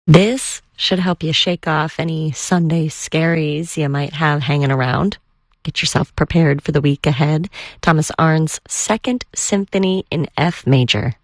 This should help you shake off any Sunday scaries you might have hanging around. Get yourself prepared for the week ahead. Thomas Arndt's Second Symphony in F major.